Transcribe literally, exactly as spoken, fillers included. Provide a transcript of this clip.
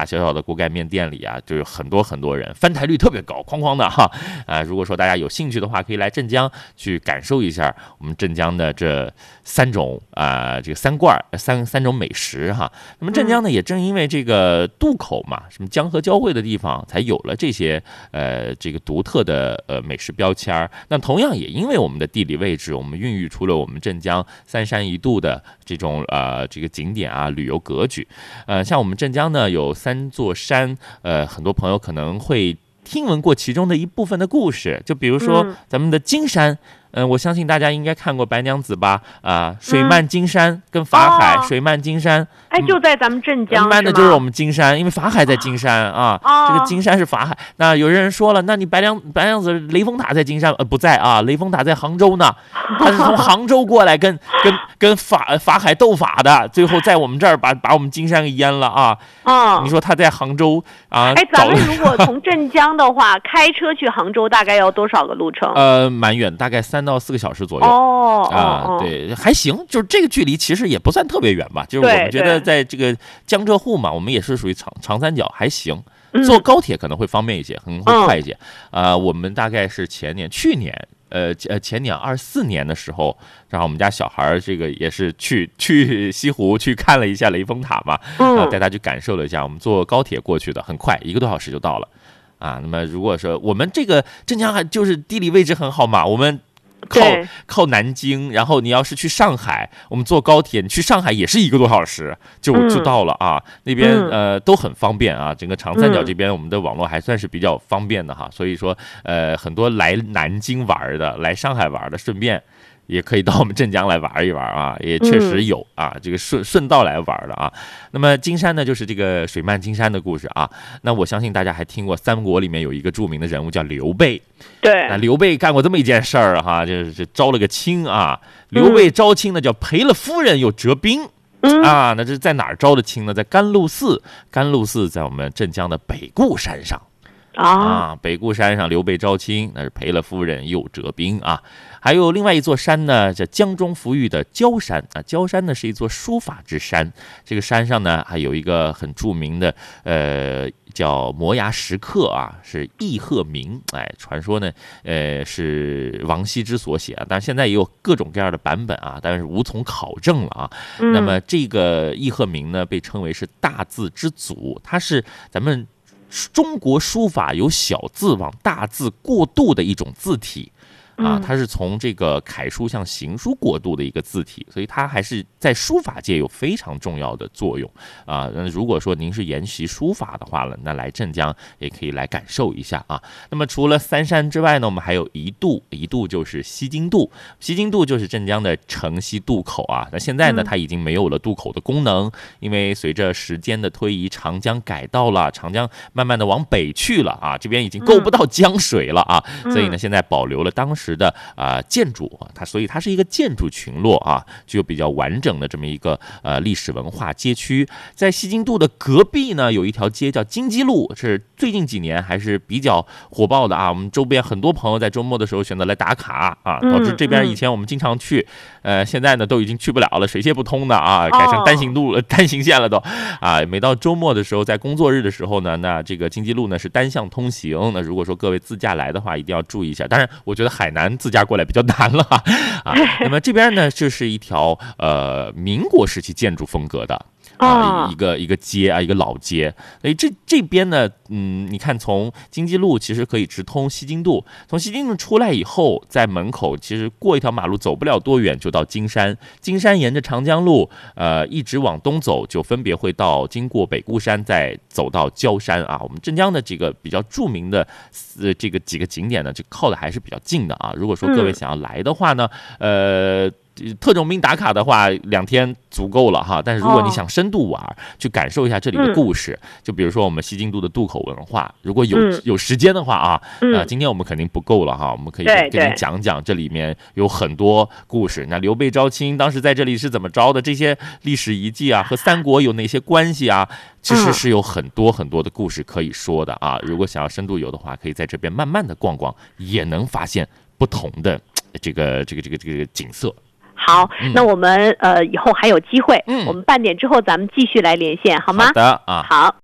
大小小的锅盖面店里啊，就有很多很多人，翻台率特别高，哐哐的哈。啊，如果说大家有兴趣的话，可以来镇江去感受一下我们镇江的这三种啊、呃，这个三罐三三种美食哈。那么镇江呢，也正因为这个渡口嘛，什么江河交汇的地方，才有了这些呃这个独特的呃美食标签。那同样也因为我们的地理位置，我们孕育出了我们镇江三山一渡的这种呃这个景点啊旅游格局。呃，像我们镇江呢有三座山，呃，很多朋友可能会听闻过其中的一部分的故事，就比如说咱们的金山。嗯、呃，我相信大家应该看过《白娘子》吧？啊、呃，水漫金山跟法海，哦、水漫金山， 哎，就在咱们镇江， 漫的就是我们金山，因为法海在金山啊，哦、这个金山是法海。那有人说了，那你白娘白娘子雷峰塔在金山？呃，不在啊，雷峰塔在杭州呢，他是从杭州过来跟跟跟法法海斗法的，最后在我们这儿把把我们金山给淹了啊。 哦， 你说他在杭州啊？ 哎，咱们如果从镇江的话，开车去杭州大概要多少个路程？ 呃，蛮远，大概三到四个小时左右。 哦啊、呃，对，还行，就是这个距离其实也不算特别远吧。就是我们觉得在这个江浙沪嘛，我们也是属于长长三角，还行。坐高铁可能会方便一些，可能会快一些。啊、嗯呃，我们大概是前年、去年。呃呃，前年二四年的时候，然后我们家小孩这个也是去去西湖去看了一下雷峰塔嘛，啊、呃，带他去感受了一下。我们坐高铁过去的，很快，一个多小时就到了。啊，那么如果说我们这个镇江还就是地理位置很好嘛，我们靠靠南京，然后你要是去上海，我们坐高铁，你去上海也是一个多小时就就到了啊。那边呃都很方便啊，整个长三角这边我们的网络还算是比较方便的哈。所以说呃很多来南京玩的，来上海玩的，顺便。也可以到我们镇江来玩一玩啊，也确实有啊，这个顺顺道来玩的啊。那么金山呢，就是这个水漫金山的故事啊。那我相信大家还听过三国里面有一个著名的人物叫刘备， 对， 那刘备干过这么一件事儿哈，就是招了个亲啊。刘备招亲呢，叫赔了夫人又折兵。嗯、啊，那这是在哪儿招的亲呢？在甘露寺，甘露寺在我们镇江的北固山上。啊，北固山上刘备招亲，那是赔了夫人又折兵啊。还有另外一座山呢，叫江中浮玉的焦山啊。焦山呢是一座书法之山，这个山上呢还有一个很著名的呃叫摩崖石刻啊，是易鹤鸣。哎，传说呢呃是王羲之所写啊，但是现在也有各种各样的版本啊，但是无从考证了啊。嗯、那么这个易鹤鸣呢被称为是大字之祖，他是咱们。中国书法由小字往大字过渡的一种字体啊，它是从这个楷书向行书过渡的一个字体，所以它还是在书法界有非常重要的作用啊。那如果说您是研习书法的话了，那来镇江也可以来感受一下啊。那么除了三山之外呢，我们还有一渡，一渡就是西津渡，西津渡就是镇江的城西渡口啊。那现在呢，它已经没有了渡口的功能，因为随着时间的推移，长江改道了，长江慢慢的往北去了啊，这边已经够不到江水了啊，所以呢，现在保留了当时。时的啊、呃、建筑，它所以它是一个建筑群落啊，具有比较完整的这么一个呃历史文化街区。在西津渡的隔壁呢，有一条街叫金鸡路，是最近几年还是比较火爆的啊。我们周边很多朋友在周末的时候选择来打卡啊，导致这边以前我们经常去，呃，现在呢都已经去不了了，水泄不通的啊，改成单行路、单行线了都啊。每到周末的时候，在工作日的时候呢，那这个金鸡路呢是单向通行。那如果说各位自驾来的话，一定要注意一下。当然，我觉得海南自驾过来比较难了啊。啊那么这边呢，这是一条呃民国时期建筑风格的。啊，一个一个街啊，一个老街。所以这这边呢，嗯，你看从金鸡路其实可以直通西津渡，从西津渡出来以后，在门口其实过一条马路走不了多远就到金山，金山沿着长江路，呃，一直往东走，就分别会到经过北固山，再走到焦山啊。我们镇江的这个比较著名的呃这个几个景点呢，就靠的还是比较近的啊。如果说各位想要来的话呢，呃。特种兵打卡的话，两天足够了哈。但是如果你想深度玩，哦、去感受一下这里的故事，嗯、就比如说我们西津渡的渡口文化，如果有、嗯、有时间的话啊，嗯、呃，今天我们肯定不够了哈，我们可以跟你讲讲这里面有很多故事。那刘备招亲当时在这里是怎么招的？这些历史遗迹啊，和三国有哪些关系啊？其实是有很多很多的故事可以说的啊。如果想要深度游的话，可以在这边慢慢的逛逛，也能发现不同的这个这个这个这个景色。 好，那我们呃以后还有机会，嗯、我们半点之后咱们继续来连线，好吗？ 好的啊， 好。